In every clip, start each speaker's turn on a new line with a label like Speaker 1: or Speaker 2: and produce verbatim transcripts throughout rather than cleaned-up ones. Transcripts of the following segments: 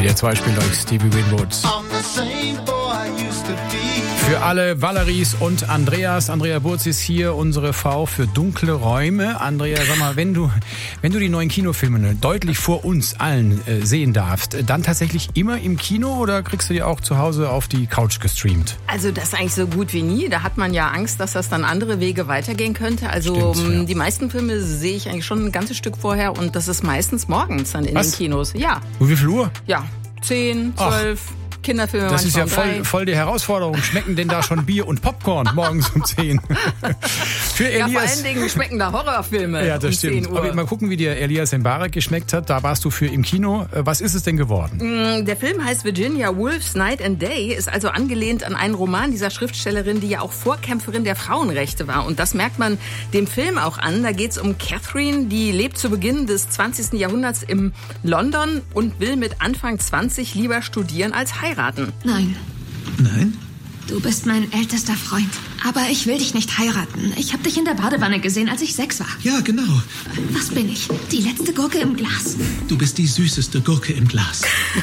Speaker 1: W R zwei spielt euch Stevie Winwood. Für alle Valeries und Andreas. Andrea Burz ist hier, unsere Frau für dunkle Räume. Andrea, sag mal, wenn du, wenn du die neuen Kinofilme deutlich vor uns allen äh, sehen darfst, dann tatsächlich immer im Kino oder kriegst du die auch zu Hause auf die Couch gestreamt?
Speaker 2: Also das ist eigentlich so gut wie nie. Da hat man ja Angst, dass das dann andere Wege weitergehen könnte. Also
Speaker 1: Stimmt, ja.
Speaker 2: Die meisten Filme sehe ich eigentlich schon ein ganzes Stück vorher und das ist meistens morgens dann in
Speaker 1: Was?
Speaker 2: den Kinos. Ja.
Speaker 1: Und wie viel Uhr?
Speaker 2: Ja, zehn, zwölf. Kinderfilme.
Speaker 1: Das ist ja voll,
Speaker 2: drei.
Speaker 1: voll die Herausforderung. Schmecken denn da schon Bier und Popcorn morgens um zehn? Für Elias.
Speaker 2: Ja, vor allen Dingen schmecken da Horrorfilme.
Speaker 1: Ja, das
Speaker 2: um
Speaker 1: stimmt.
Speaker 2: zehn Uhr.
Speaker 1: Aber mal gucken, wie dir Elias Mbarek geschmeckt hat. Da warst du für im Kino. Was ist es denn geworden?
Speaker 2: Der Film heißt Virginia Woolf's Night and Day, ist also angelehnt an einen Roman dieser Schriftstellerin, die ja auch Vorkämpferin der Frauenrechte war. Und das merkt man dem Film auch an. Da geht es um Catherine, die lebt zu Beginn des zwanzigsten Jahrhunderts in London und will mit Anfang zwanzig lieber studieren als heiraten.
Speaker 3: Nein.
Speaker 4: Nein?
Speaker 3: Du bist mein ältester Freund. Aber ich will dich nicht heiraten. Ich habe dich in der Badewanne gesehen, als ich sechs war.
Speaker 4: Ja, genau.
Speaker 3: Was bin ich? Die letzte Gurke im Glas?
Speaker 4: Du bist die süßeste Gurke im Glas.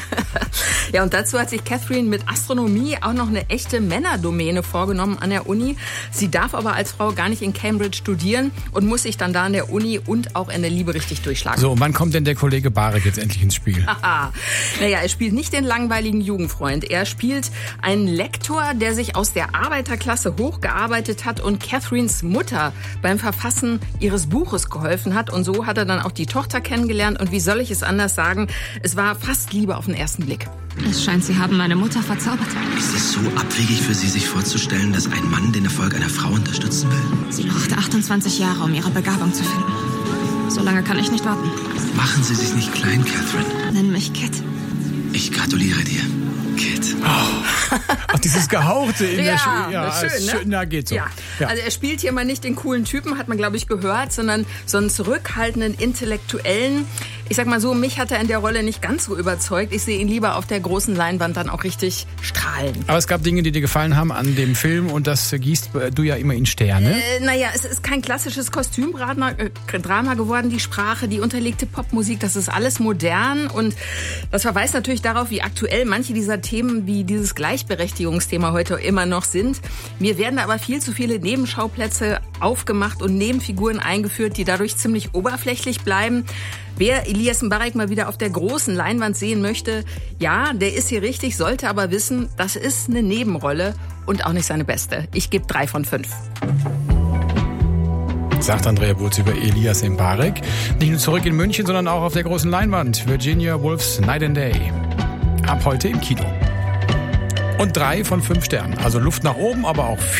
Speaker 2: Ja, und dazu hat sich Catherine mit Astronomie auch noch eine echte Männerdomäne vorgenommen an der Uni. Sie darf aber als Frau gar nicht in Cambridge studieren und muss sich dann da an der Uni und auch in der Liebe richtig durchschlagen.
Speaker 1: So, wann kommt denn der Kollege Barek jetzt endlich ins Spiel?
Speaker 2: Haha. Naja, er spielt nicht den langweiligen Jugendfreund. Er spielt einen Lektor, der sich aus der Arbeiterklasse hochgearbeitet hat und Catherines Mutter beim Verfassen ihres Buches geholfen hat. Und so hat er dann auch die Tochter kennengelernt. Und wie soll ich es anders sagen? Es war fast Liebe auf den ersten Blick.
Speaker 3: Es scheint, Sie haben meine Mutter verzaubert.
Speaker 5: Ist es so abwegig für Sie, sich vorzustellen, dass ein Mann den Erfolg einer Frau unterstützen will?
Speaker 3: Sie brauchte achtundzwanzig Jahre, um ihre Begabung zu finden. So lange kann ich nicht warten.
Speaker 5: Machen Sie sich nicht klein, Catherine.
Speaker 3: Nenn mich Kit.
Speaker 5: Ich gratuliere dir, Kit.
Speaker 1: Oh. Ach, dieses Gehauchte in
Speaker 2: Ja,
Speaker 1: der Schule. Ja,
Speaker 2: schön,
Speaker 1: ist
Speaker 2: ne?
Speaker 1: schön, na, geht so.
Speaker 2: Ja.
Speaker 1: Ja.
Speaker 2: Also er spielt hier mal nicht den coolen Typen, hat man glaube ich gehört, sondern so einen zurückhaltenden Intellektuellen. Ich sag mal so, mich hat er in der Rolle nicht ganz so überzeugt. Ich sehe ihn lieber auf der großen Leinwand dann auch richtig strahlen.
Speaker 1: Aber es gab Dinge, die dir gefallen haben an dem Film und das gießt du ja immer in Sterne.
Speaker 2: Äh, naja, es ist kein klassisches Kostümdrama äh, Drama geworden. Die Sprache, die unterlegte Popmusik, das ist alles modern und das verweist natürlich darauf, wie aktuell manche dieser Themen wie dieses Gleichberechtigungsthema heute immer noch sind. Mir werden aber viel zu viele Nebenschauplätze aufgemacht und Nebenfiguren eingeführt, die dadurch ziemlich oberflächlich bleiben. Wer Elias Mbarek mal wieder auf der großen Leinwand sehen möchte, ja, der ist hier richtig, sollte aber wissen, das ist eine Nebenrolle und auch nicht seine beste. Ich gebe drei von fünf.
Speaker 1: Sagt Andrea Burz über Elias Mbarek. Nicht nur zurück in München, sondern auch auf der großen Leinwand. Virginia Woolf's Night and Day. Ab heute im Kino. Und drei von fünf Sternen. Also Luft nach oben, aber auch viel